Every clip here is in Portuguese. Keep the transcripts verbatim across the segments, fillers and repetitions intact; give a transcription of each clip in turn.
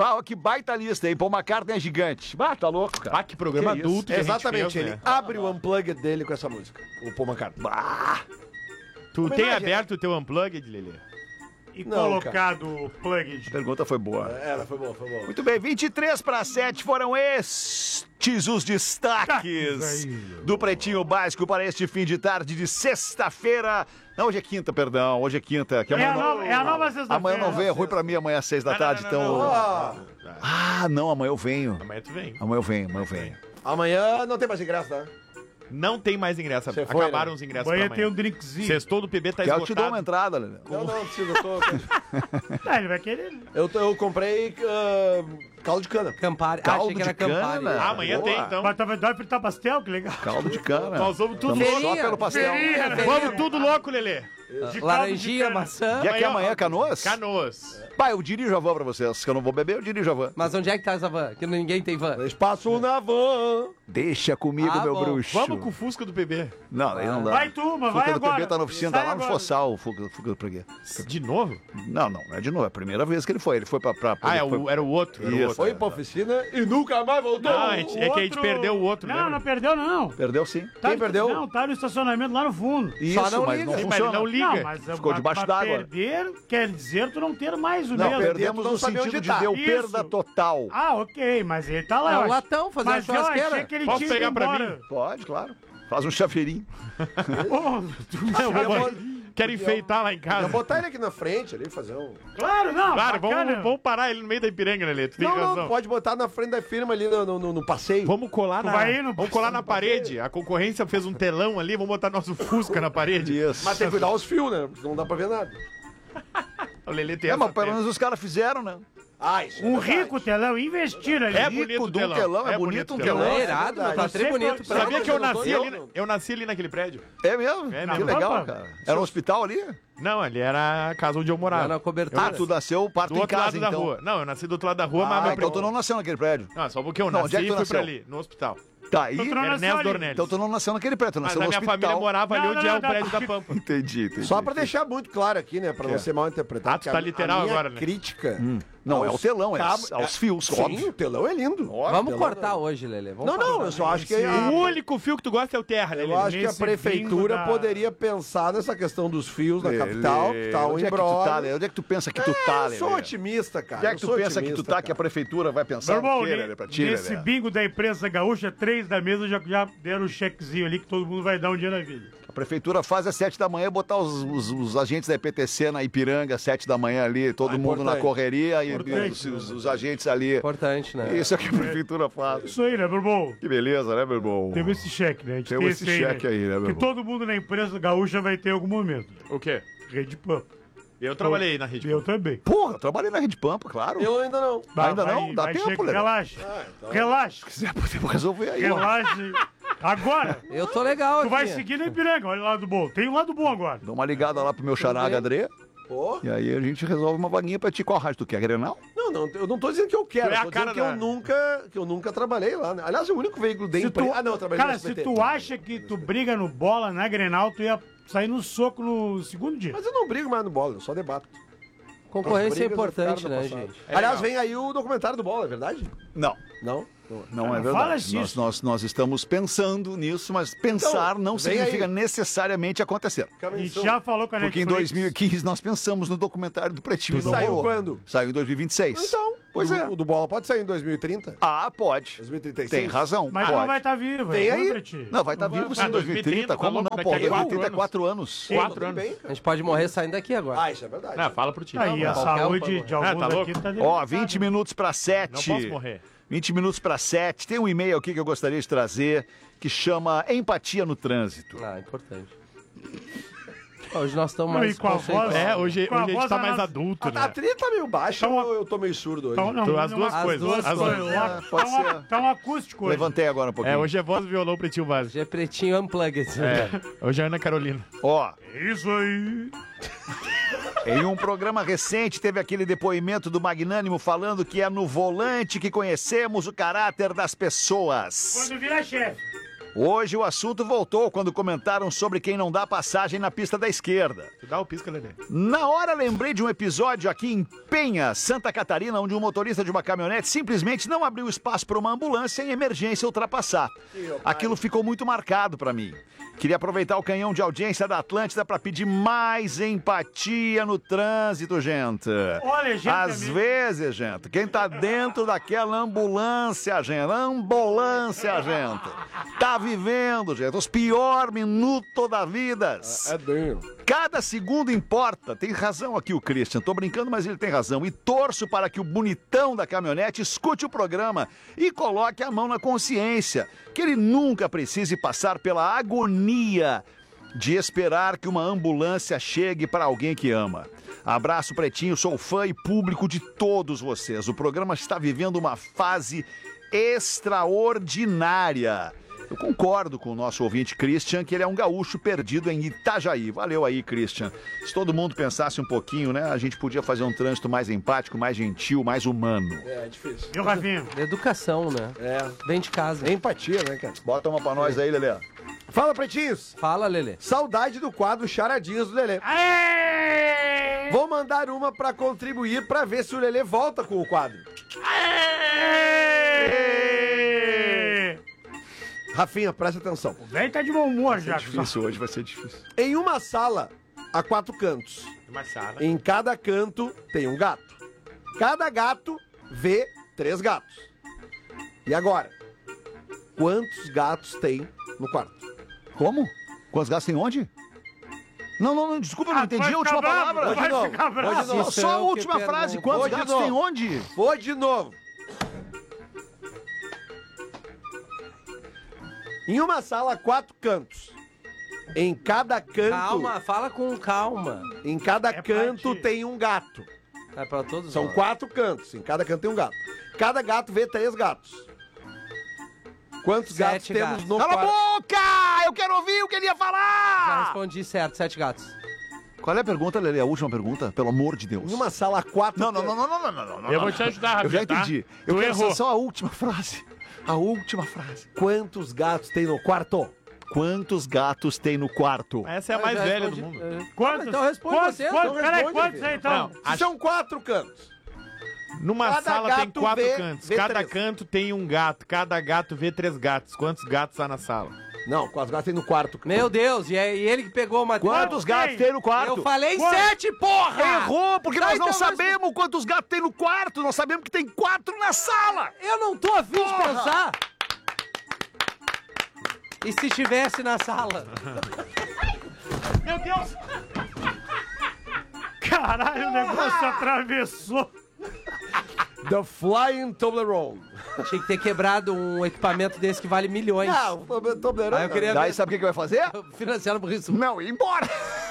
Bah, que baita lista, hein? Paul McCartney é gigante. Bah, tá louco, cara. Ah, que programa Que adulto que a gente Exatamente, fez, ele né? abre o unplugged dele com essa música. O Paul McCartney. Bah. Tu tem Homenagem. aberto o teu unplugged, Lelê? E Não, colocado o plug. A pergunta foi boa. Ela foi boa, foi boa. Muito bem, vinte e três para sete foram estes os destaques do Pretinho Básico para este fim de tarde de sexta-feira. Não, hoje é quinta, perdão, hoje é quinta. Que É a amanhã não- nova, é a nova sexta-feira. Amanhã não vem, é ruim pra mim amanhã às seis da Não, tarde, não, não, então... não, Ah, Ah, não, amanhã eu venho. Amanhã tu vem. Amanhã eu venho, amanhã eu venho. amanhã não tem mais ingresso, né? Não tem mais ingresso. Você foi, Acabaram né? os ingressos Amanhã pra tem um amanhã. drinkzinho. Sextou do P B tá Quer eu te dou esgotado. uma entrada, Lelê? Não, não, precisa, eu tô... Ah, ele vai querer. eu, tô- eu comprei ah, caldo de cana. Campari. Caldo Achei que era de cana? Campari. Ah, amanhã Boa. tem, então. Mas tá- vai fritar pastel, que legal. Caldo de cana. Nós vamos tudo Tamo só Feirinha, pelo pastel. feirinha, né? Vamos tudo louco, Lelê. De caldo de Laranjinha, cana. maçã. E aqui amanhã, Canoas? Canoas. Pai, eu dirijo a van pra vocês. Que eu não vou beber, eu dirijo a van. Mas onde é que tá essa van? Que ninguém tem van. Espaço na van. Deixa comigo, Ah, meu bom. bruxo. Vamos com o Fusca do P B. Não, aí não dá. Vai tu, mas Fuca vai do agora. P B tá na oficina, tá Sai lá no agora. Fossal, o Fuca, Fuca do P B. De novo? Não, não, não é de novo. É a primeira vez que ele foi. Ele foi pra... pra Ah, é foi- o, era o outro. Era o Isso. outro. Foi pra oficina e nunca mais voltou. Não, a gente- é que a gente perdeu o outro, Não, lembra? não perdeu, não. Perdeu sim. Tá Quem no- perdeu? Não, tá no estacionamento lá no fundo. Isso, não mas liga. não Sim, mas funciona. ele não liga. Não, mas Ficou mas- debaixo mas d'água. Perder quer dizer tu não ter mais o Não, mesmo. perdemos tu não no sabia sentido onde de tá. deu Isso. perda total. Ah, ok, mas ele tá lá. É eu um acho- latão, fazer mas uma eu achei churrasqueira. que ele Posso tinha ido pegar pra embora. mim? Pode, claro. Faz um chafeirinho. Pô, tu- Eu vou- Podia- Quero enfeitar lá em Ia casa. botar ele aqui na frente ali, fazer um... Claro, não. Claro, bacana. vamos, vamos parar ele no meio da Ipiranga, Lelê. Tu tem Não, razão. não, pode botar na frente da firma ali no, no, no passeio. Vamos colar Tu na, vai ir no- vamos colar na parede. A concorrência fez um telão ali, vamos botar nosso Fusca na parede. Isso. Mas tem que cuidar os fios, né? Porque não dá pra ver nada. O Lelê tem É, essa mas pelo técnica. menos os caras fizeram, né? Ah, isso Um é verdade. rico telão, investiram ali. É Rico bonito o de um telão. telão, é bonito um telão. É irado, verdade. tá Você tri foi- bonito. pra- Sabia que eu eu não tô- nasci, eu ali, não- eu nasci ali naquele prédio? É mesmo? É que mesmo. legal, Pampa. cara. Era um hospital ali? Não, ali era a casa onde eu morava. Lá na cobertura. Ah, tu nasceu, parto Do em outro casa, lado da então. rua. Não, eu nasci do outro lado da rua, Ah, mas meu então primo... tu não nasceu naquele prédio. Não, só porque eu Não, nasci onde é que e tu fui pra nasceu? ali, no hospital. Tá aí. Então tu não nasceu Ernesto ali. Dornelles. Então tu não nasceu naquele prédio, tu Mas nasceu a no minha hospital. família morava ali Não, onde não, é o não, prédio não. da Pampa. Entendi, entendi. Só pra deixar muito claro aqui, né? Pra não É. ser mal interpretado. Ah, tu que tá a- literal a minha agora, né? crítica... Não, é aos o telão, é cabos- aos fios, Sim, óbvio. o telão é lindo. Vamos Telão cortar é- hoje, Lelê. Vamos Não, não, cortar. eu só acho que... Esse- a- O único fio que tu gosta é o terra, né, Eu Lelê? acho que a Nesse prefeitura bingo da- poderia pensar nessa questão dos fios na Lelê, capital, que tá um onde é que tu tá, embrólio. Lelê? Onde é que tu pensa que tu É, tá, eu Lelê? sou otimista, cara. Onde é que eu tu sou pensa que tu otimista, tá, que a cara. prefeitura vai pensar Meu no irmão, quê, Lelê, pra ti, nesse Lelê? bingo da imprensa gaúcha, três da mesa já, já deram o chequezinho ali que todo mundo vai dar um dia na vida. A prefeitura faz às sete da manhã botar os, os- os agentes da I P T C na Ipiranga, às sete da manhã ali, todo Ah, mundo na importante. correria e, e Importante, os, os- os agentes ali. Importante, né? Isso é que a prefeitura faz. Isso aí, né, meu irmão? Que beleza, né, meu irmão? Temos esse cheque, né? A gente Temos tem esse esse cheque aí, né, meu Que irmão? todo mundo na imprensa gaúcha vai ter em algum momento. O quê? Rede Pampa. Eu trabalhei na rede. Eu também. Porra, eu trabalhei na Rede Pampa, claro. Eu ainda não. Vai, Ainda vai, não? Dá vai tempo, chegar- Lelê? Relaxa. Ah, então... Relaxa. Se podemos resolver aí, ó. Relaxa. Agora, Eu tô legal tu aqui. vai seguir na Ipiranga. Olha o lado bom. Tem um lado bom agora. Dá uma ligada lá pro meu xará bem. Gadré. Pô, E aí a gente resolve uma vaguinha pra ti. Qual rádio tu quer, Grenal? não, não, eu não tô dizendo que eu quero, Tu é eu a tô cara dizendo que da- eu nunca, que eu nunca trabalhei lá, né? Aliás, é o único veículo de Se empresa... tu- Ah, não, eu trabalhei Cara, no se S B T. tu acha que tu briga no bola na Grenal, tu ia sair no soco no segundo dia. Mas eu não brigo mais no bola, eu só debato. Concorrência é As brigas importante, ficaram né, no passado. gente? É Aliás, legal. vem aí o documentário do bola, é verdade? Não. Não? Não Ah, é não fala verdade. isso. Nós, nós, nós estamos pensando nisso, mas pensar Então, não vem significa aí. necessariamente acontecer. A gente já falou com a Porque em Netflix. dois mil e quinze nós pensamos no documentário do Pretinho. e não Saiu rolou. quando? Saiu em dois mil e vinte e seis. Então, Pois o, é. o do bola pode sair em dois mil e trinta? Ah, pode. dois mil e trinta e seis? Tem razão. Mas pode. não vai estar vivo. Vem é aí. bom pra ti. Não, vai estar Não vivo sim Ah, em dois mil e trinta. dois mil e trinta, Como não, tá pô? louco? Daqui a dois mil e quatro trinta é quatro anos. Quatro Tudo anos. bem, A cara. gente pode morrer saindo daqui agora. Ah, isso é verdade. Ah, fala pro ti. Aí a Qualquer um saúde pode de morrer. alguns Ah, tá aqui louco? tá Ó, debilitada. vinte minutos para sete. Não posso morrer. vinte minutos para sete. Tem um e-mail aqui que eu gostaria de trazer que chama Empatia no Trânsito. Ah, importante. Hoje nós estamos Não, mais e com a voz- conceituados. É, hoje, Com a hoje a gente voz tá da mais nossa- adulto, A, a né? trilha tá meio baixa Então, ou eu tô meio surdo hoje? Então, não, Tu- as não, duas não, coisas, duas as coisas. duas. Ó, É, pode tá, uma- ser. tá um acústico hoje. Levantei agora um pouquinho. É, hoje é voz, violão, pretinho básico. Hoje é pretinho unplugged. É, hoje é Ana Carolina. Ó, Isso aí. em um programa recente teve aquele depoimento do Magnânimo falando que é no volante que conhecemos o caráter das pessoas. Quando vira chefe. Hoje o assunto voltou quando comentaram sobre quem não dá passagem na pista da esquerda. Tu dá o pisca, Lelê. Na hora lembrei de um episódio aqui em Penha, Santa Catarina, onde um motorista de uma caminhonete simplesmente não abriu espaço para uma ambulância em emergência ultrapassar. Aquilo ficou muito marcado para mim. Queria aproveitar o canhão de audiência da Atlântida para pedir mais empatia no trânsito, gente. Olha, gente, Às amigo. vezes, gente, quem tá dentro daquela ambulância, gente, ambulância, gente, tá vivendo, gente, os piores minutos da vida. É duro. Cada segundo importa. Tem razão aqui o Christian. Tô brincando, mas ele tem razão. E torço para que o bonitão da caminhonete escute o programa e coloque a mão na consciência. Que ele nunca precise passar pela agonia de esperar que uma ambulância chegue para alguém que ama. Abraço, Pretinho. Sou fã e público de todos vocês. O programa está vivendo uma fase extraordinária. Eu concordo com o nosso ouvinte Christian que ele é um gaúcho perdido em Itajaí. Valeu aí, Christian. Se todo mundo pensasse um pouquinho, né, a gente podia fazer um trânsito mais empático, mais gentil, mais humano. É, difícil. Viu, Rafinha? Educação, né? É. Vem de casa. É empatia, né, cara? Bota uma pra nós aí, Lelê. Fala, pretinhos. Fala, Lelê. Saudade do quadro Charadinhas do Lelê. Aê! Vou mandar uma pra contribuir pra ver se o Lelê volta com o quadro. Aê! Rafinha, presta atenção. O velho tá de bom humor já. Difícil hoje, vai ser difícil. Em uma sala, há quatro cantos. Uma sala. Em cada canto tem um gato. Cada gato vê três gatos. E agora? Quantos gatos tem no quarto? Como? Quantos gatos tem onde? Não, não, não, desculpa, eu não Ah, entendi vai a última ficar bravo, palavra. vai de novo, ficar bravo. vou de novo. Isso Só é a o que última frase. pergunto. Quantos Vou de gatos novo. tem onde? Vou de novo. Em uma sala, há quatro cantos. Em cada canto, Calma, fala com calma. em cada É canto pra ti. tem um gato. É pra todos São nós. quatro cantos. Em cada canto tem um gato. Cada gato vê três gatos. Quantos Sete gatos temos gatos. no Cala a quarto? boca! Eu quero ouvir o que ele ia Já falar! respondi certo, sete gatos. Qual é a pergunta, Lelê? A última pergunta? Pelo amor de Deus. Em uma sala, há quatro Não, não, não, cantos. não, não, não, não, não. Eu não. vou te ajudar, Eu Rafinha, já entendi. tá? Eu Tu quero errou. só a última frase. A última frase. Quantos gatos tem no quarto? Quantos gatos tem no quarto? Essa é a Eu mais já velha do respondi- mundo. é. Quantos? Então responde quantos, você, Quantos? então Peraí, responde, quantos aí, filho. então? Não. São quatro cantos. Numa Cada sala tem gato quatro vê- cantos. vê Cada três. canto tem um gato. Cada gato vê três gatos. Quantos gatos há na sala? Não, quatro gatos tem no quarto. Meu Deus, e é e ele que pegou o material. Quantos gatos tem no quarto? Eu falei Quantos? sete, porra! Errou, porque Tá, nós não então nós- sabemos quantos gatos tem no quarto. Nós sabemos que tem quatro na sala. Eu não tô afim de pensar. E se tivesse na sala? Meu Deus! Caralho, o negócio atravessou. The Flying Toblerone. Tinha que ter quebrado um equipamento desse que vale milhões. Não, o Toblerone. Ah, eu queria Daí ver. sabe o que que vai fazer? Financiando por isso. Não, ir embora.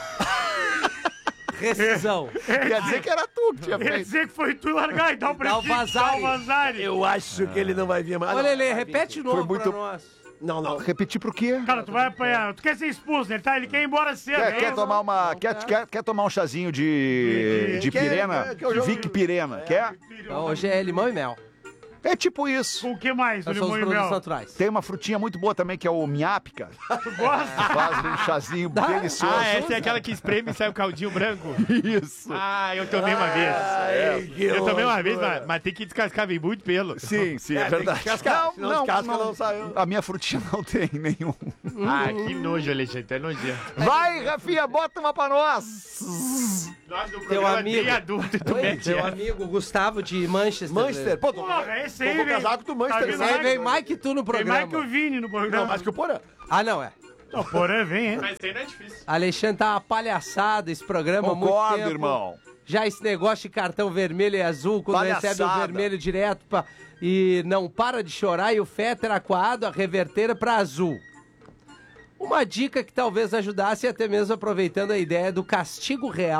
Rescisão. Quer dizer que era tu que tinha Quer feito. dizer que foi tu largar e dar o Dá o presente. Vazari. Dá o Vazari. Eu acho que ele não vai vir mais. Ô, Não, Lelê, vai vir. repete de novo Foi muito- pra nós. Não, não. Repetir pro quê? Cara, tu vai apanhar. Tu quer ser expulso, ele, tá? Ele quer ir embora cedo. Quer, hein? quer tomar uma. Quer, quer, quer tomar um chazinho de. de Quer- pirena? quer que eu jogue- Vic Pirena, quer? Então, hoje é limão e mel. É tipo isso. Com o que mais? O Nós somos limão e produtos mel. naturais. Tem uma frutinha muito boa também que é o minhápica. Tu gosta? Faz um chazinho delicioso. Ah, essa é aquela que espreme e sai o caldinho branco? Isso. Ah, eu tomei uma vez. Ai, que Eu tomei uma vez, loucura. mas, mas tem que descascar, vem muito pelo. Sim, sim, é, É, tem que verdade. descascar, senão descasca, não sai. A minha frutinha não tem nenhum. Ah, que nojo, Alexandre, é nojento. Vai, Rafinha, bota uma pra nós. Nós do Teu programa amigo. tem adulto e tu Oi, mete teu essa. amigo Gustavo de Manchester. Manchester. Pô, tu Porra, esse tô aí, com velho. casaco do Tá Manchester. vindo né? Aí vem mais que tu no Tem programa. mais que o Vini no programa. Não, mais que o Porã. Ah, não é. O Porã vem, hein? Mas isso aí não é difícil. Alexandre, tá uma palhaçada esse programa há muito Concordo, tempo. irmão. Já esse negócio de cartão vermelho e azul, quando Palhaçada. recebe o vermelho direto pra, e não para de chorar, e o Fetter acuado a reverter pra azul. Uma dica que talvez ajudasse, até mesmo aproveitando a ideia do castigo real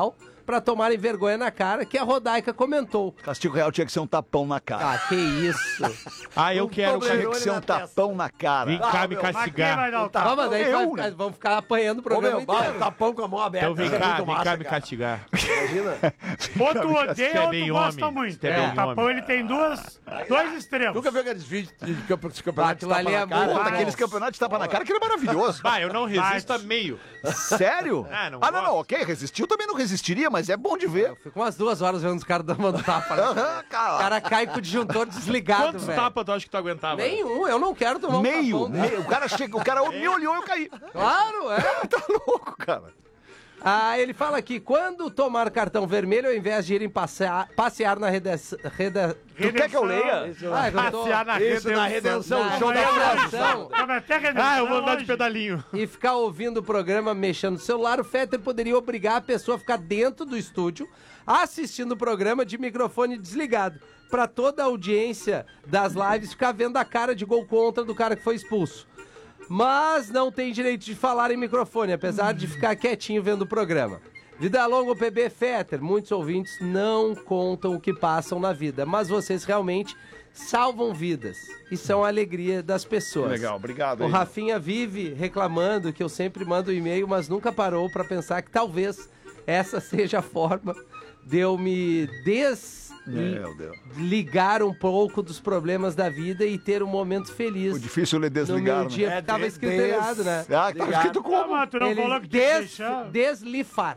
pra tomarem vergonha na cara, que a Rodaica comentou. Castigo real tinha que ser um tapão na cara. Ah, que isso. Ah, eu quero... Tinha que ser um tapão na cara. Vem cá me Mas quem vai castigar. dar o Tá, tapa? mas daí eu, vai né? ficar- vamos ficar apanhando o Ô, programa meu, vai, inteiro. tapão com a mão aberta. Então vem isso é cá, muito vem massa, cá me cara. castigar. Imagina. Ou tu odeia é ou bem tu gosta homem. muito. Você é bem O tapão, homem. ele tem duas, dois extremos. Nunca viu aqueles vídeos de campe- de campeonato de Aquilo tapa ali na é cara? muito- Pô, Ah, daqueles campeonatos de tapa na cara, que era maravilhoso. Vai, eu não resisto a meio. Sério? Ah, não ah, não, não, gosto. ok, resistiu, também não resistiria, mas é bom de ver. Eu fico umas duas horas vendo os caras dando tapa. Né? Aham, O cara. cara cai com o disjuntor desligado, Quantos velho. tapas tu acha que tu aguentava? Nenhum, eu não quero tomar um Meio, tapão desse. meio. O cara chega, o cara me olhou e eu caí. Claro, é. Tá louco, cara. Ah, ele fala aqui, quando tomar cartão vermelho, ao invés de irem passear, passear na redação... Reda... Tu quer que eu leia? Ah, eu tô... Passear na Isso, na redenção, Na show da redenção. Ah, eu vou andar de pedalinho. E ficar ouvindo o programa mexendo no celular, o Fetter poderia obrigar a pessoa a ficar dentro do estúdio, assistindo o programa de microfone desligado, pra toda a audiência das lives ficar vendo a cara de gol contra do cara que foi expulso. Mas não tem direito de falar em microfone, apesar de ficar quietinho vendo o programa. Vida longa, o P B Fetter. Muitos ouvintes não contam o que passam na vida, mas vocês realmente salvam vidas e são a alegria das pessoas. Legal, obrigado. O aí. Rafinha vive reclamando que eu sempre mando um e-mail, mas nunca parou pra pensar que talvez essa seja a forma de eu me Meu Deus. desligar um pouco dos problemas da vida e ter um momento feliz. O difícil é No desligar, meu dia né? É, tava de- escrito des- errado, né? Ah, tá escrito Não, como? mas tu não Ele falou que tinha que des, deixar. deslifar.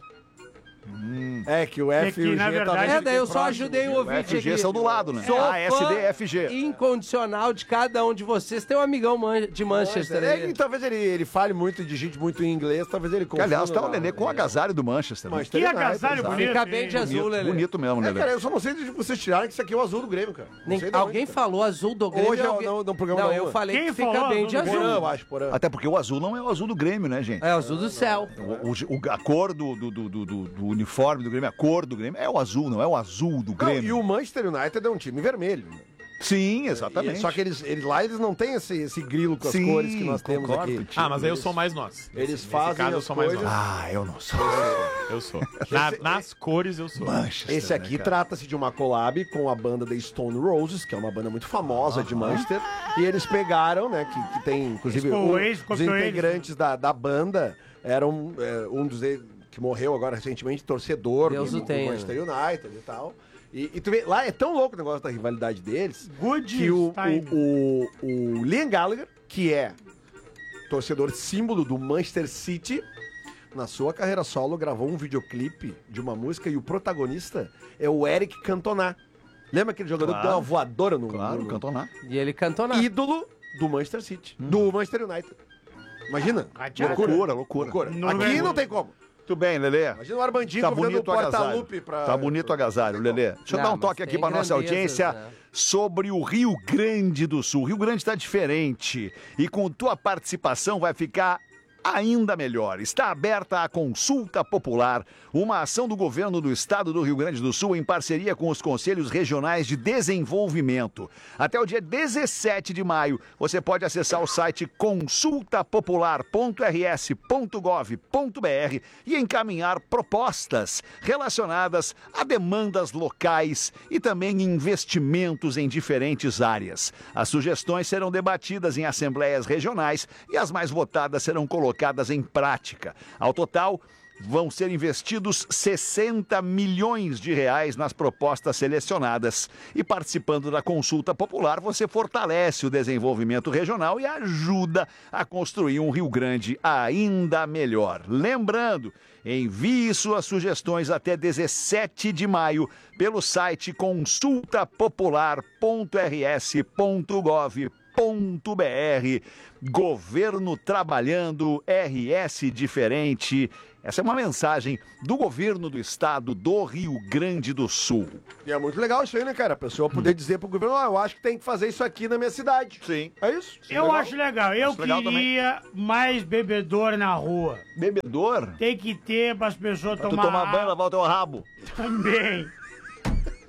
É que o É F que, e o G na verdade, talvez É, daí eu fiquem só próximos. ajudei o O ouvinte F G aqui. são do lado, né? Sou Ah, S D, fã F G. incondicional de cada um de vocês. Tem um amigão man- de Manchester É, aí. e talvez ele, ele fale muito de gente muito em inglês, talvez ele Que, confunda. aliás, tá o lá, Lelê com o né? agasalho do Manchester. né? Manchester Que United, agasalho exato. bonito. Fica bem de hein? azul, Bonito, Lelê. bonito mesmo, É, Lelê. cara, eu só não sei de vocês tirarem que isso aqui é o azul do Grêmio, cara. Não Nem- sei de alguém onde, cara. falou azul do Grêmio? Hoje é o- alguém- no- no programa Não, da eu Lua. falei Quem que fica falou bem azul de do azul. Porã, eu acho, Porã. Até porque o azul não é o azul do Grêmio, né, gente? É o azul do céu. O, o- a cor do, do, do, do- do uniforme do Grêmio, a cor do Grêmio é o azul, não é o azul do Não, Grêmio. e o Manchester United é um time vermelho. né? Sim, exatamente. E- Só que eles, eles lá eles não têm esse, esse grilo com as Sim, cores que nós temos concordo aqui. contigo. Ah, mas aí eu sou mais nós. Eles Nesse fazem caso, eu as sou mais coisas- nós. Ah, eu não sou. Eu sou. Na- nas cores, eu sou. Manchester, Esse aqui né, cara? trata-se de uma collab com a banda The Stone Roses, que é uma banda muito famosa de Manchester. E eles pegaram, né, que, que tem, inclusive, Ficou um, ex, ficou os ex, né? integrantes da, da banda eram é, um dos e- que morreu agora recentemente, torcedor Deus do, o do tenha, Manchester United e tal. E, e tu vê, lá é tão louco o negócio da rivalidade deles, Good que o, time. o, o, o Liam Gallagher, que é torcedor símbolo do Manchester City, na sua carreira solo gravou um videoclipe de uma música e o protagonista é o Eric Cantona. Lembra aquele jogador Claro. que deu uma voadora no, Claro, no, Cantona. E ele cantou na... ídolo do Manchester City, do Manchester United. Imagina. Loucura, loucura. Loucura. Não Aqui vai- não tem como. Muito bem, Lelê. Imagina o Armandinho Tá convidando bonito o o agasalho. porta-lupe pra... Tá bonito o agasalho, Lelê. Deixa eu Não, dar um mas toque aqui tem pra nossa grandezas, audiência né? sobre o Rio Grande do Sul. O Rio Grande está diferente e com tua participação vai ficar ainda melhor. Está aberta a consulta popular, uma ação do governo do estado do Rio Grande do Sul em parceria com os Conselhos Regionais de Desenvolvimento. Até o dia dezessete de maio, você pode acessar o site consulta popular ponto r s ponto gov ponto b r e encaminhar propostas relacionadas a demandas locais e também investimentos em diferentes áreas. As sugestões serão debatidas em assembleias regionais e as mais votadas serão colocadas em prática. Ao total, vão ser investidos sessenta milhões de reais nas propostas selecionadas. E participando da consulta popular, você fortalece o desenvolvimento regional e ajuda a construir um Rio Grande ainda melhor. Lembrando, envie suas sugestões até dezessete de maio pelo site consulta popular ponto r s ponto gov ponto b r. Governo trabalhando, R S diferente. Essa é uma mensagem do governo do estado do Rio Grande do Sul. E é muito legal isso aí, né, cara? A pessoa poder dizer pro governo, ó, eu acho que tem que fazer isso aqui na minha cidade. Sim. É isso? Isso é Eu legal. acho legal. Eu Acho legal queria mais bebedor na rua. Bebedor? Tem que ter para as pessoas Pra tu tomar tomar banho e água lavar o teu rabo. também.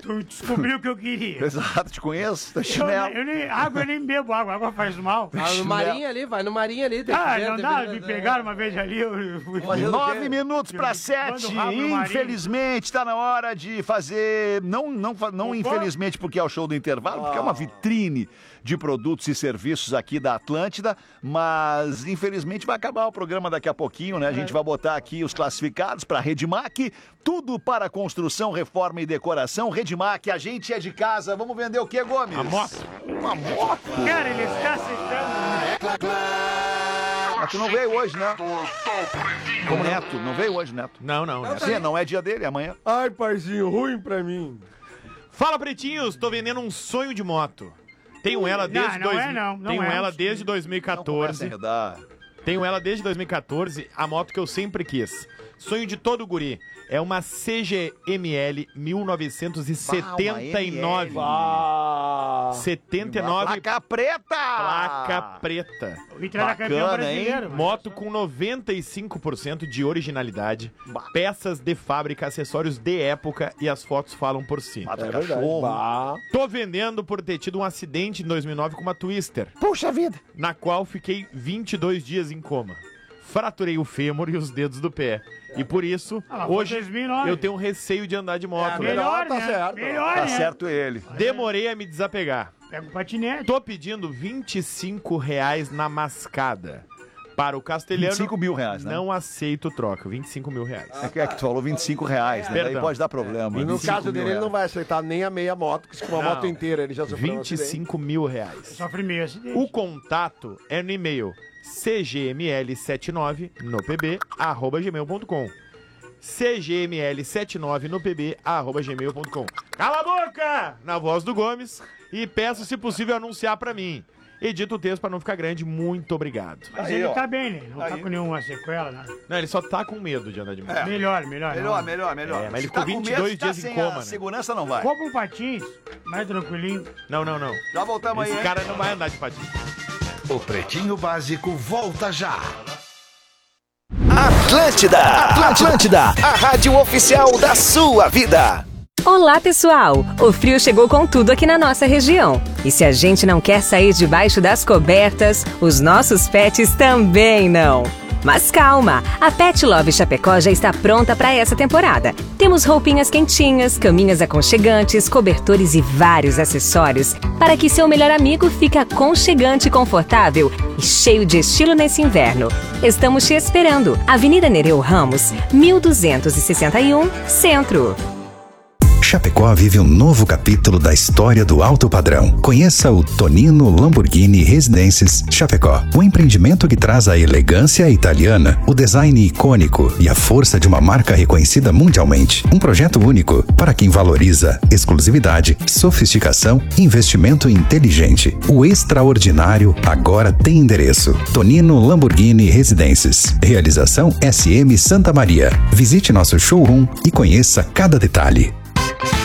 tu descobriu o que eu queria. Exato, te conheço, tá Eu, chinelo. eu nem, água eu nem bebo água, água faz mal. Vai no Marinho ali, vai no Marinho ali. tem Ah, que ver, não tem dá, que me ver. pegaram uma vez ali, eu fui... Nove minutos para Manda sete. o rabo no Marinho. Infelizmente, tá na hora de fazer. Não, não, fa- não infelizmente, porque é o show do intervalo, porque é uma vitrine de produtos e serviços aqui da Atlântida, mas infelizmente vai acabar o programa daqui a pouquinho, né? A gente vai botar aqui os classificados para Redmac, tudo para construção, reforma e decoração. Redmac, a gente é de casa. Vamos vender o que, Gomes? A moto. Uma moto. Cara, ele está aceitando. Mas tu não veio hoje, né? O Neto, não veio hoje, Neto. Não, não. né? Sim, não é dia dele, é amanhã. Ai, paizinho, ruim pra mim. Fala, pretinhos, tô vendendo um sonho de moto. Tenho ela desde, não dois... é não, não Tenho é um ela sonho. desde Não começa a dois mil e quatorze. enredar. Tenho ela desde dois mil e quatorze, a moto que eu sempre quis. Sonho de todo guri. É uma C G M L mil novecentos e setenta e nove. Ah, setenta e nove Placa preta! placa preta. O Vitor era Bacana, campeão hein? brasileiro. mano. Moto com noventa e cinco por cento de originalidade, peças de fábrica, acessórios de época e as fotos falam por si. Mata é verdade. cachorro. Bah. Tô vendendo por ter tido um acidente em dois mil e nove com uma Twister, Puxa vida! na qual fiquei vinte e dois dias em coma. Fraturei o fêmur e os dedos do pé. E por isso, Ah, foi hoje dois mil e nove. eu tenho um receio de andar de moto. É, né? melhor. Melhor, tá né? certo. Melhor, Tá né? certo ele. Demorei a me desapegar. Pega o patinete. Tô pedindo vinte e cinco reais na mascada. Para o castelhano, vinte e cinco mil reais, né? não aceito troca. vinte e cinco mil reais. É que, é que tu falou vinte e cinco reais, né? Daí Perdão. pode dar problema. E no vinte e cinco caso mil dele, ele reais. não vai aceitar nem a meia moto, que com uma Não. moto inteira ele já sofreu um vinte e acidente. cinco mil reais. Sofre meio acidente. O contato é no e-mail c g m l setenta e nove no p b arroba gmail ponto com. c g m l setenta e nove no p b arroba gmail ponto com. Cala a boca! Na voz do Gomes. E peço, se possível, anunciar pra mim. Edita o texto pra não ficar grande. Muito obrigado. Mas Aí, ele ó. tá bem, né? Não tá Aí. com nenhuma sequela, né? Não, ele só tá com medo de andar de moto. Melhor, melhor. Melhor, não. melhor, melhor. É, mas ele Se ficou tá com vinte e dois medo, tá dias em sem coma, a né? segurança não vai. Compra um patins, mais tranquilinho. Não, não, não. Já voltamos aí, Esse hein? cara não vai andar de patins. O Pretinho Básico volta já. Atlântida, Atlântida, a rádio oficial da sua vida. Olá, pessoal! O frio chegou com tudo aqui na nossa região. E se a gente não quer sair debaixo das cobertas, os nossos pets também não. Mas calma, a Pet Love Chapecó já está pronta para essa temporada. Temos roupinhas quentinhas, caminhas aconchegantes, cobertores e vários acessórios para que seu melhor amigo fique aconchegante, confortável e cheio de estilo nesse inverno. Estamos te esperando. Avenida Nereu Ramos, mil duzentos e sessenta e um, Centro. Chapecó vive um novo capítulo da história do alto padrão. Conheça o Tonino Lamborghini Residences Chapecó. Um empreendimento que traz a elegância italiana, o design icônico e a força de uma marca reconhecida mundialmente. Um projeto único para quem valoriza exclusividade, sofisticação e investimento inteligente. O extraordinário agora tem endereço. Tonino Lamborghini Residences. Realização S M Santa Maria. Visite nosso showroom e conheça cada detalhe.